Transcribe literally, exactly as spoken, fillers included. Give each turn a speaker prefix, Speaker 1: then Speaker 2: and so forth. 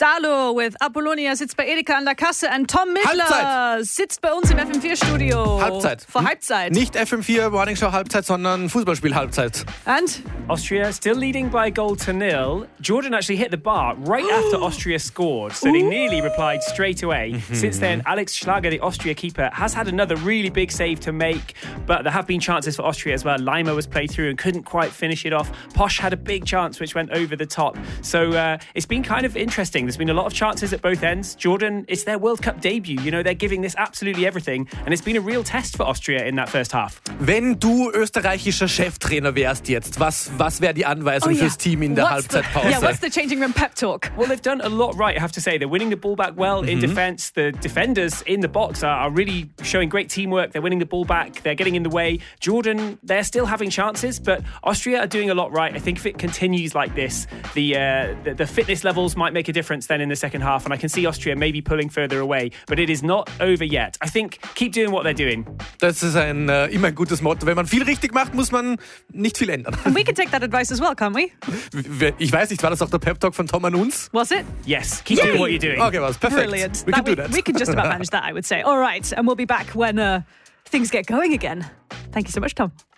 Speaker 1: Salo with Apollonia sitzt bei Edeka an der Kasse and Tom Mittler
Speaker 2: Halbzeit.
Speaker 1: sitzt bei uns im F M vier Studio.
Speaker 2: Halbzeit.
Speaker 1: Vor Halbzeit.
Speaker 2: Nicht F M vier Morning Show Halbzeit, sondern Fußballspiel Halbzeit.
Speaker 1: And?
Speaker 3: Austria still leading by a goal to nil. Jordan actually hit the bar right after Austria scored, so they nearly replied straight away. Mm-hmm. Since then, Alex Schlager, the Austria keeper, has had another really big save to make, but there have been chances for Austria as well. Lima was played through and couldn't quite finish it off. Posch had a big chance which went over the top. So uh, it's been kind of interesting. There's been a lot of chances at both ends. Jordan, it's their World Cup debut. You know, they're giving this absolutely everything, and it's been a real test for Austria in that first half.
Speaker 2: Wenn du österreichischer Cheftrainer wärst jetzt, was, was wäre die Anweisung
Speaker 1: oh, yeah.
Speaker 2: fürs Team in der
Speaker 1: what's
Speaker 2: Halbzeitpause?
Speaker 1: The, yeah, what's the changing room pep talk?
Speaker 3: Well, they've done a lot right, I have to say. They're winning the ball back well in mm-hmm. defence. The defenders in the box are, are really showing great teamwork. They're winning the ball back. They're getting in the way. Jordan, they're still having chances, but Austria are doing a lot right. I think if it continues like this, the, uh, the, the fitness levels might make a difference then in the second half, and I can see Austria maybe pulling further away, but it is not over yet. I think keep doing what they're doing.
Speaker 2: Das ist ein, äh, immer ein gutes Motto. Wenn man viel richtig macht, muss man nicht viel ändern.
Speaker 1: And we can take that advice as well, can't we?
Speaker 2: Ich weiß nicht, war das auch der Pep-Talk von Tom an uns?
Speaker 1: Was it?
Speaker 3: Yes, keep
Speaker 1: Yay!
Speaker 3: doing what you're doing.
Speaker 2: Okay, was perfect.
Speaker 1: Brilliant.
Speaker 2: We
Speaker 1: That
Speaker 2: can do
Speaker 1: we,
Speaker 2: that.
Speaker 1: we can just about manage that, I would say. All right, and we'll be back when uh, things get going again. Thank you so much, Tom.